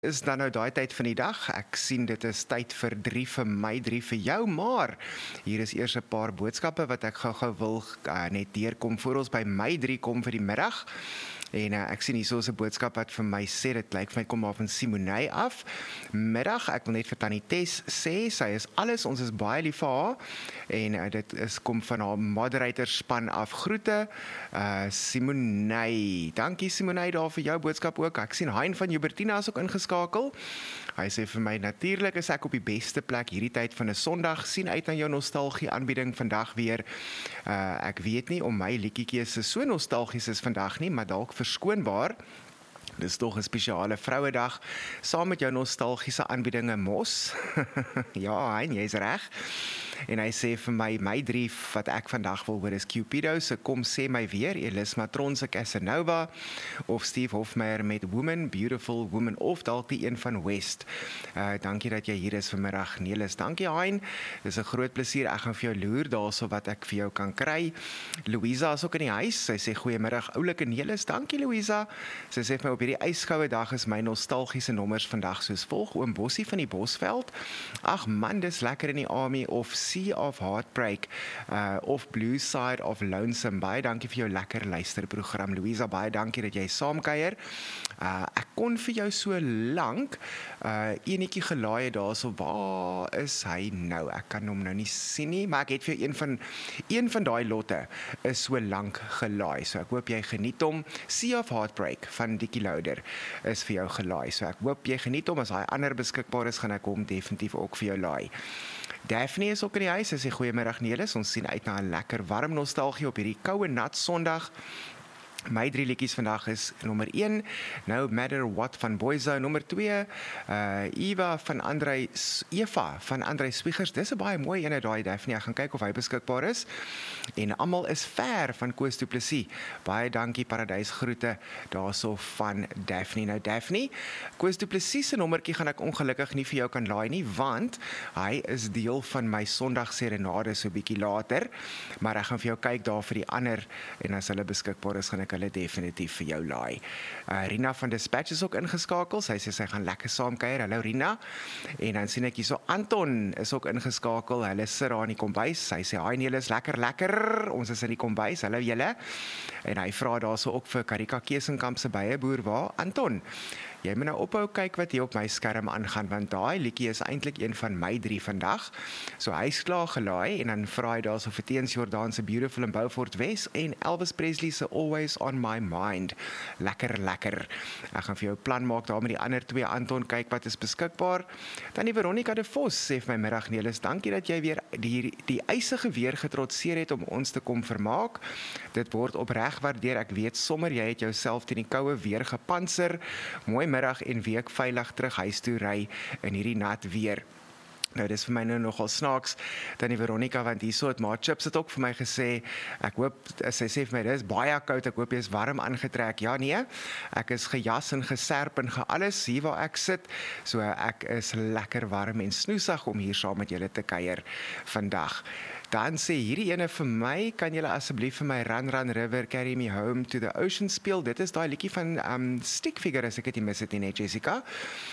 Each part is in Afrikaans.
Is dan nou daai tyd van die dag. Ek sien dit is tyd vir 3 vir my, 3 vir jou, maar hier is eers 'n paar boodskappe wat ek gou-gou wil net deurkom voor ons by my 3 kom vir die middag. En ek sien hierso 'n boodskap wat vir my sê, dit lyk vir my kom maar van Simonei af. Middag, ek wil net vir Tannie Tess sê, sy is alles, ons is baie lief vir haar. En dit kom van haar moderator span af. Groete, Simonei. Dankie Simonei daar vir jou boodskap ook. Ek sien Hein van Jubertina is ook ingeskakel. Hy sê vir my, natuurlik is ek op die beste plek hierdie tyd van 'n Sondag. Sien uit na jou nostalgie aanbieding vandag weer. Ek weet nie om my liedjies so nostalgies is vandag nie, maar dalk verskoonbaar. Dis tog 'n spesiale Vrouedag saam met jou nostalgiese aanbiedinge mos. Ja, Hein, jy's reg. En hy sê vir my 3 wat ek vandag wil hoor is Cupido se Kom sê my weer, Elis Matron se Casanova of Steve Hofmeyer met Woman, Beautiful Woman of dalk die een van West. Dankie dat jy hier is vanmiddag, Nelis. Dankie Hein. Dis 'n groot plesier. Ek gaan vir jou loer daarso wat ek vir jou kan kry. Louisa is ook in die huis. Sy sê goeiemiddag oulike Nelis. Dankie Louisa. Sy sê vir my op hierdie yskoue dag is my nostalgiese nommers vandag soos volg: Oom Bossie van die Bosveld. Ag man, dis lekker in die Army of Sea of Heartbreak of Blue Side of Lonesome. Baie dankie vir jou lekker luisterprogram. Louisa, baie dankie dat jy saamkuier. Ek kon vir jou so lank enetjie gelaai het daarso. Waar is hy nou? Ek kan hom nou nie sien nie, maar ek het vir jou een van daai lotte is so lank gelaai. So ek hoop jy geniet hom. Sea of Heartbreak van Dickie Louder is vir jou gelaai. So ek hoop jy geniet hom. As hy ander beskikbaar is, gaan ek hom definitief ook vir jou laai. Daphne is ook in die huis. Sy sê goeiemiddag Nelis. Ons sien uit na 'n lekker warm nostalgie op hierdie koue nat Sondag. My 3 liedjies vandag is nommer 1, No Matter What van Boyzone, nommer 2, Eva van Andrei Swiegers. Dis 'n baie mooi ene daai Daphne. Ek gaan kyk of hy beskikbaar is. En Almal is ver van Koos Du Plessis. Baie dankie paradysgroete daarso van Daphne. Nou Daphne, Koos Du Plessis se nommertjie gaan ek ongelukkig nie vir jou kan laai nie, want hy is deel van my Sondag serenade so bietjie later, maar ek gaan vir jou kyk daar vir die ander en as hulle beskikbaar is, gaan ek hulle definitief vir jou laai. Rina van Dispatch is ook ingeskakel. Sy sê sy gaan lekker saamkuier. Hallo Rina. En dan sien ek hierso Anton is ook ingeskakel. Hulle sit daar in die kombuis. Sy sê hi Nelis, lekker. Ons is in die kombuis. Hallo julle. En hy vra daarso ook vir Karika Kesenkamp se byeboer waar Anton. Jy moet nou ophou kyk wat hier op my skerm aangaan, want daai liedjie is eintlik een van my 3 vandag. So hy's klaar gelaai en dan vra hy daarso vir Teens Jordan se Beautiful in Beaufort West en Elvis Presley se Always on My Mind. Lekker. Ek gaan vir jou plan maak daar met die ander 2 Anton, kyk wat is beskikbaar. Dan die Veronica de Vos sê vir my middag Nelis, dankie dat jy weer die eisige weer getrotseer het om ons te kom vermaak. Dit word opreg waardeer. Ek weet sommer jy het jouself teen die koue weer gepantser. Mooi middag en week veilig terug huis toe ry in hierdie nat weer. Nou, dis vir my nou nogal snaaks, dan die Veronica, want hierso het maar Chips het ook vir my gesê, ek hoop, sy sê vir my, dis baie koud, ek hoop jy is warm aangetrek. Ja, nee, ek is gejas en geserp en alles hier waar ek sit, so ek is lekker warm en snoesig om hier saam met julle te kuier vandag. Dan sê hierdie ene vir my, kan julle asseblief vir my Run River, Carry Me Home to the Ocean speel? Dit is daai liedjie van Stick Figure, as ek dit nie mis het nie, net Jessica.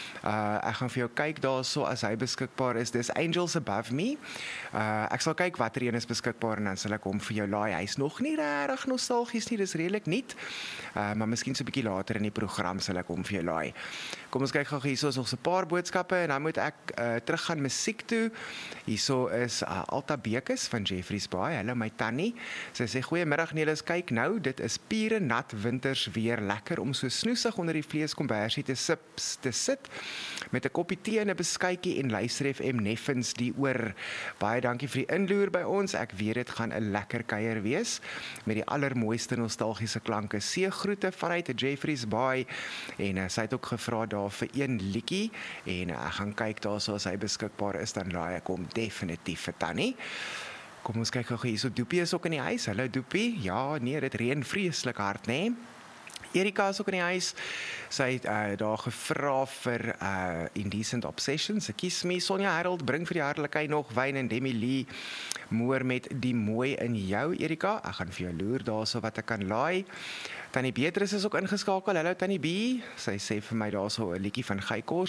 Ek gaan vir jou kyk daarso as hy beskikbaar is. Dis Angels Above Me. Ek sal kyk watter een is beskikbaar en dan sal ek hom vir jou laai. Hy's nog nie regtig nostalgies nie, dis redelik nuut. Maar miskien so 'n bietjie later in die program sal ek hom vir jou laai. Kom ons kyk gou hierso is nog so 'n paar boodskappe en dan moet ek teruggaan musiek toe. Hierso is Alta Bekes van Jeffreys Bay. Hallo my tannie. Sy sê goeiemiddag Nelis, kyk nou, dit is pure nat winters weer, lekker om so snoesig onder die vleeskombersie te sit met 'n koppie tee en 'n beskuitjie en luister FM Neffens die oor. Baie dankie vir die inloer by ons. Ek weet dit gaan 'n lekker kuier wees met die allermooiste nostalgiese klanke. Seegroete vanuit Jeffreys Bay en sy het ook gevra daar vir een liedjie en ek gaan kyk daarso as hy beskikbaar is, dan laai ek hom definitief vir Tannie. Kom ons kyk gou hierso, Doopie is ook in die huis. Hallo Doopie. Ja, nee, dit reën vreeslik hard, né? Erika is ook in die huis. Sy het daar gevra vir Indecent Obsession. Sy kies my. Sonja Harold bring vir die hartlikheid nog wyn en Demi Lee moer met die mooi in jou, Erika. Ek gaan vir jou loer daarso wat ek kan laai. Tannie Beatrice is ook ingeskakel. Hallo Tannie B. Sy sê vir my daarso 'n liedjie van Guy Kors